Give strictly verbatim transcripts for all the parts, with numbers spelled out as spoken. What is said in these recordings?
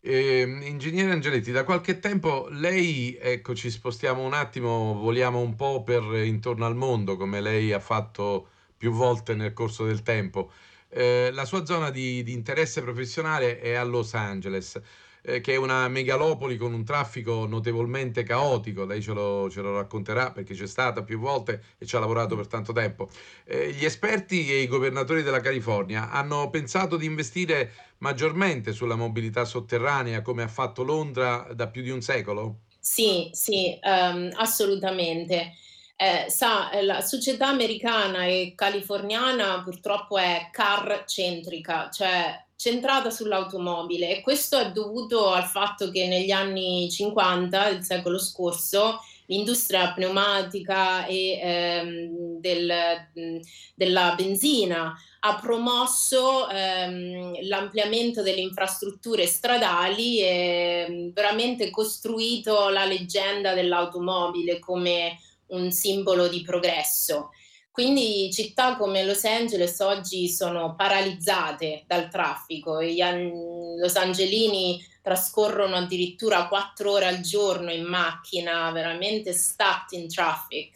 Ehm, ingegnere Angeletti, da qualche tempo lei, ecco, ci spostiamo un attimo, voliamo un po' per intorno al mondo, come lei ha fatto più volte nel corso del tempo. Eh, la sua zona di, di interesse professionale è a Los Angeles, eh, che è una megalopoli con un traffico notevolmente caotico. Lei ce lo, ce lo racconterà perché c'è stata più volte e ci ha lavorato per tanto tempo. Eh, gli esperti e i governatori della California hanno pensato di investire maggiormente sulla mobilità sotterranea come ha fatto Londra da più di un secolo? Sì, sì, ehm, assolutamente. Eh, sa, eh, la società americana e californiana purtroppo è car-centrica, cioè centrata sull'automobile, e questo è dovuto al fatto che negli anni cinquanta del secolo scorso l'industria pneumatica e ehm, del, mh, della benzina ha promosso ehm, l'ampliamento delle infrastrutture stradali e mh, veramente costruito la leggenda dell'automobile come un simbolo di progresso. Quindi città come Los Angeles oggi sono paralizzate dal traffico. Gli an- Los Angelini trascorrono addirittura quattro ore al giorno in macchina, veramente stuck in traffic.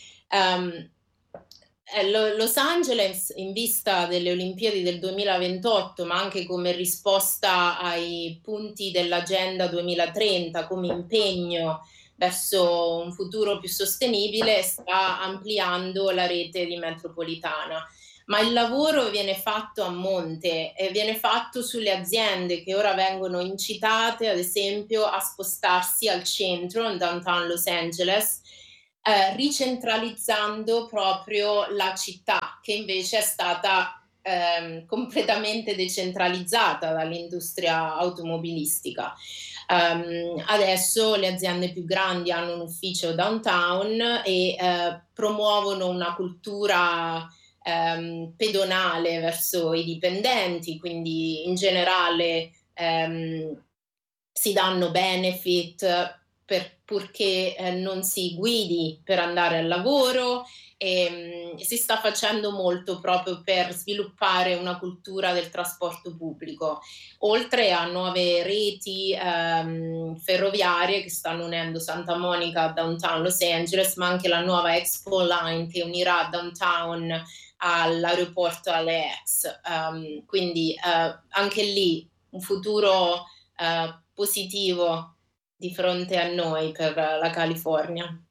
Um, eh, Lo- Los Angeles, in vista delle Olimpiadi del duemilaventotto, ma anche come risposta ai punti dell'Agenda duemilatrenta, come impegno verso un futuro più sostenibile, sta ampliando la rete di metropolitana. Ma il lavoro viene fatto a monte e viene fatto sulle aziende che ora vengono incitate, ad esempio, a spostarsi al centro, in downtown Los Angeles, eh, ricentralizzando proprio la città, che invece è stata ehm, completamente decentralizzata dall'industria automobilistica. Um, adesso le aziende più grandi hanno un ufficio downtown e eh, promuovono una cultura ehm, pedonale verso i dipendenti, quindi in generale ehm, si danno benefit per, purché eh, non si guidi per andare al lavoro, e mh, si sta facendo molto proprio per sviluppare una cultura del trasporto pubblico, oltre a nuove reti ehm, ferroviarie che stanno unendo Santa Monica a downtown Los Angeles, ma anche la nuova Expo Line che unirà downtown all'aeroporto L A X. Um, quindi eh, anche lì un futuro eh, positivo di fronte a noi per la California.